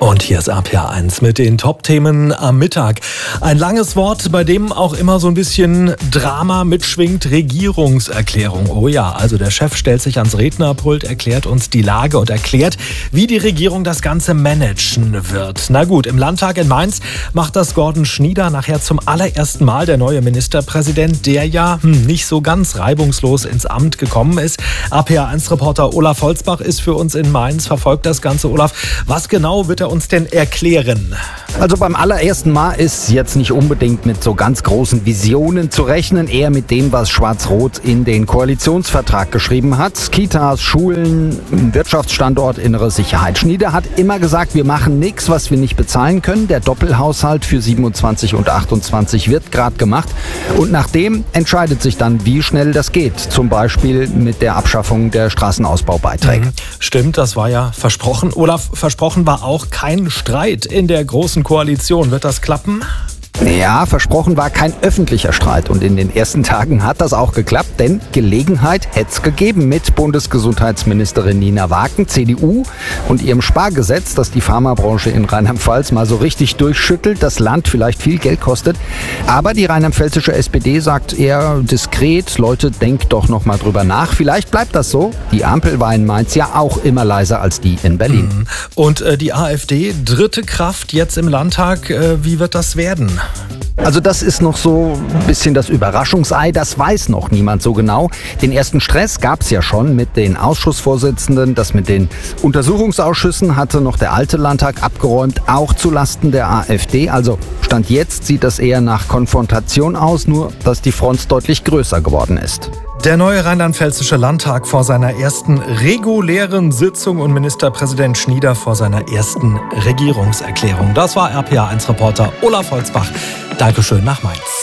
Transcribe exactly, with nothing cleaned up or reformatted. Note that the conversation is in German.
Und hier ist R P R eins mit den Top-Themen am Mittag. Ein langes Wort, bei dem auch immer so ein bisschen Drama mitschwingt: Regierungserklärung. Oh ja, also der Chef stellt sich ans Rednerpult, erklärt uns die Lage und erklärt, wie die Regierung das Ganze managen wird. Na gut, im Landtag in Mainz macht das Gordon Schnieder nachher zum allerersten Mal, der neue Ministerpräsident, der ja hm, nicht so ganz reibungslos ins Amt gekommen ist. R P R eins-Reporter Olaf Holzbach ist für uns in Mainz, verfolgt das Ganze. Olaf, was genau wird er uns denn erklären? Also beim allerersten Mal ist jetzt nicht unbedingt mit so ganz großen Visionen zu rechnen, eher mit dem, was Schwarz-Rot in den Koalitionsvertrag geschrieben hat. Kitas, Schulen, Wirtschaftsstandort, innere Sicherheit. Schnieder hat immer gesagt, wir machen nichts, was wir nicht bezahlen können. Der Doppelhaushalt für siebenundzwanzig und achtundzwanzig wird gerade gemacht. Und nach dem entscheidet sich dann, wie schnell das geht. Zum Beispiel mit der Abschaffung der Straßenausbaubeiträge. Mhm. Stimmt, das war ja versprochen. Olaf, versprochen war auch kein Streit in der Großen Koalition. Wird das klappen? Ja, versprochen war kein öffentlicher Streit. Und in den ersten Tagen hat das auch geklappt, denn Gelegenheit hätte es gegeben mit Bundesgesundheitsministerin Nina Waken, C D U, und ihrem Spargesetz, das die Pharmabranche in Rheinland-Pfalz mal so richtig durchschüttelt, das Land vielleicht viel Geld kostet. Aber die rheinland-pfälzische S P D sagt eher diskret: Leute, denkt doch noch mal drüber nach. Vielleicht bleibt das so. Die Ampel war in Mainz ja auch immer leiser als die in Berlin. Und äh, die AfD, dritte Kraft jetzt im Landtag. Äh, wie wird das werden? Also das ist noch so ein bisschen das Überraschungsei, das weiß noch niemand so genau. Den ersten Stress gab es ja schon mit den Ausschussvorsitzenden. Das mit den Untersuchungsausschüssen hatte noch der alte Landtag abgeräumt, auch zulasten der AfD. Also Stand jetzt sieht das eher nach Konfrontation aus, nur dass die Front deutlich größer geworden ist. Der neue rheinland-pfälzische Landtag vor seiner ersten regulären Sitzung und Ministerpräsident Schnieder vor seiner ersten Regierungserklärung. Das war R P R eins-Reporter Olaf Holzbach. Dankeschön nach Mainz.